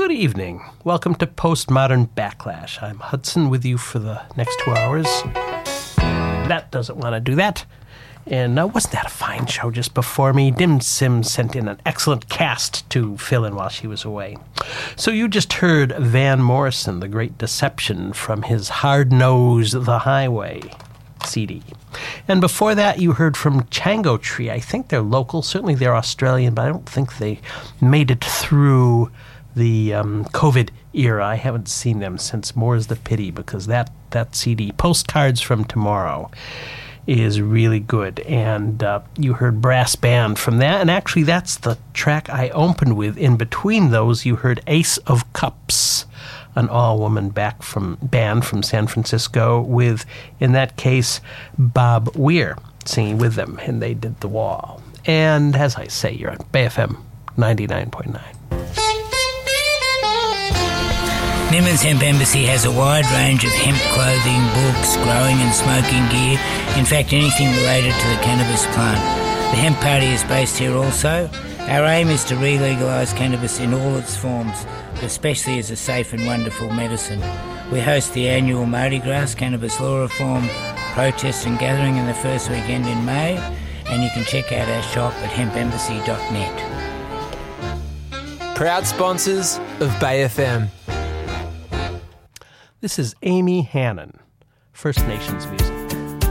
Good evening. Welcome to Postmodern Backlash. I'm Hudson with you for the next 2 hours. That doesn't want to do that. And wasn't that a fine show just before me? Dim Sim sent in an excellent cast to fill in while she was away. So you just heard Van Morrison, The Great Deception, from his Hard Nose the Highway CD. And before that, you heard from Chango Tree. I think they're local. Certainly they're Australian, but I don't think they made it through the COVID era. I haven't seen them since More's the Pity, because that CD, Postcards from Tomorrow, is really good. And you heard Brass Band from that, and actually that's the track I opened with. In between those, you heard Ace of Cups, an all-woman band from San Francisco with, in that case, Bob Weir singing with them, and they did The Wall. And as I say, you're on BayFM 99.9. Nimbin's Hemp Embassy has a wide range of hemp clothing, books, growing and smoking gear, in fact anything related to the cannabis plant. The Hemp Party is based here also. Our aim is to re-legalise cannabis in all its forms, especially as a safe and wonderful medicine. We host the annual Mardi Gras Cannabis Law Reform protest and gathering in the first weekend in May, and you can check out our shop at hempembassy.net. Proud sponsors of BayFM. This is Amy Hannon, First Nations music.